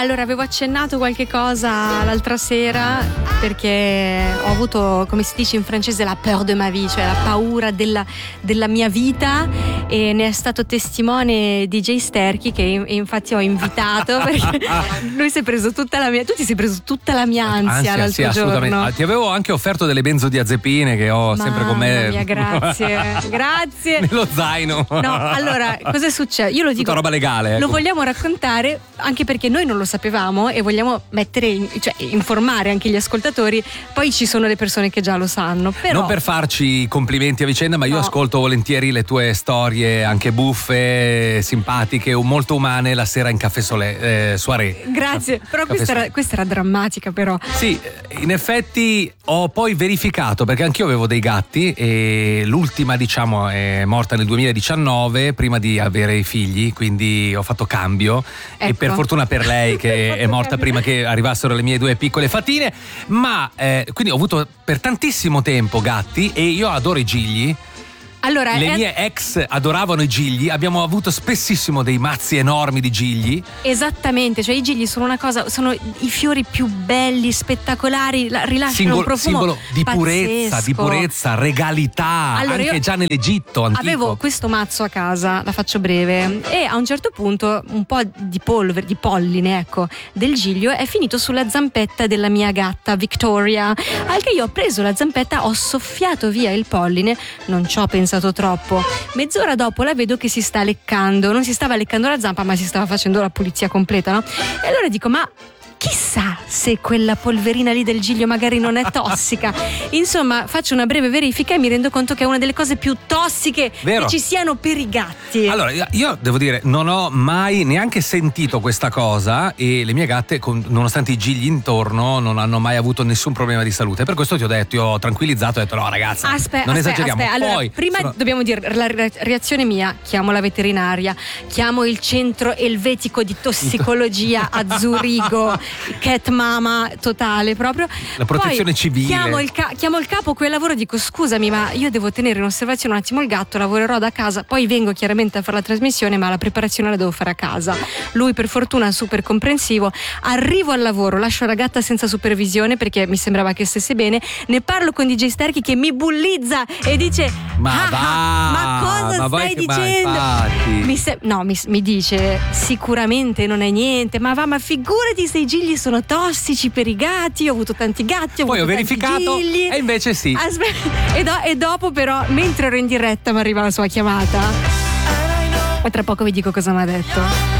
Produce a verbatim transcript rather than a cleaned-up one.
Allora, avevo accennato qualche cosa l'altra sera perché ho avuto, come si dice in francese, la peur de ma vie, cioè la paura della, della mia vita, e ne è stato testimone D J Sterchi, che infatti ho invitato perché lui si è preso tutta la mia, tu ti sei preso tutta la mia ansia, ansia l'altro sì, assolutamente. giorno. Ah, ti avevo anche offerto delle benzodiazepine che ho Mamma sempre con me. Mia, grazie, grazie. Nello zaino. No, allora, cosa è successo? Io lo dico. Tutta roba legale. Ecco. Lo vogliamo raccontare anche perché noi non lo sapevamo e vogliamo mettere, in, cioè informare anche gli ascoltatori. Poi ci sono le persone che già lo sanno. Però... Non per farci complimenti a vicenda, ma io no. ascolto volentieri le tue storie, anche buffe, simpatiche, molto umane, la sera in Caffè Solé, eh, soirée. Grazie, però questa era, questa era drammatica, però. Sì, in effetti ho poi verificato, perché anch'io avevo dei gatti e l'ultima, diciamo, è morta nel duemiladiciannove, prima di avere i figli, quindi ho fatto cambio. Ecco. E per fortuna per lei che è morta prima che arrivassero le mie due piccole fatine, ma eh, quindi ho avuto per tantissimo tempo gatti e io adoro i gigli. Allora, le è... mie ex adoravano i gigli, abbiamo avuto spessissimo dei mazzi enormi di gigli. Esattamente, cioè i gigli sono una cosa, sono i fiori più belli, spettacolari, rilasciano simbolo, un profumo simbolo di pazzesco. purezza, di purezza, regalità, allora, anche già nell'Egitto antico. Avevo questo mazzo a casa, la faccio breve, e a un certo punto un po' di polvere, di polline, ecco, del giglio è finito sulla zampetta della mia gatta Victoria, al che io ho preso la zampetta, ho soffiato via il polline, non ci ho pensato troppo. Mezz'ora dopo la vedo che si sta leccando, non si stava leccando la zampa, ma si stava facendo la pulizia completa, no? E allora dico, ma chissà se quella polverina lì del giglio magari non è tossica. Insomma, faccio una breve verifica e mi rendo conto che è una delle cose più tossiche Vero. che ci siano per i gatti. Allora, io devo dire, non ho mai neanche sentito questa cosa e le mie gatte, nonostante i gigli intorno, non hanno mai avuto nessun problema di salute. Per questo ti ho detto, io ho tranquillizzato e ho detto no ragazza, aspetta, non aspetta, esageriamo. aspetta. Allora, Poi, prima sono... dobbiamo dire la reazione mia, chiamo la veterinaria, chiamo il centro elvetico di tossicologia a Zurigo, cat mama totale proprio. La protezione Poi civile. Chiamo il, ca- chiamo il capo quel lavoro e dico scusami, ma io devo tenere in osservazione un attimo il gatto, lavorerò da casa, poi vengo chiaramente a fare la trasmissione, ma la preparazione la devo fare a casa. Lui per fortuna è super comprensivo. Arrivo al lavoro, lascio la gatta senza supervisione perché mi sembrava che stesse bene, ne parlo con D J Sterchi che mi bullizza e dice ma ah, va, ma cosa ma stai vai, dicendo? Mi se- no mi, mi dice sicuramente non è niente, ma va, ma figurati se i gigli sono tossici per i gatti, ho avuto tanti gatti, ho poi ho avuto verificato gigli. E invece sì. Aspetta, e, do- e dopo però mentre ero in diretta mi arriva la sua chiamata e tra poco vi dico cosa mi ha detto.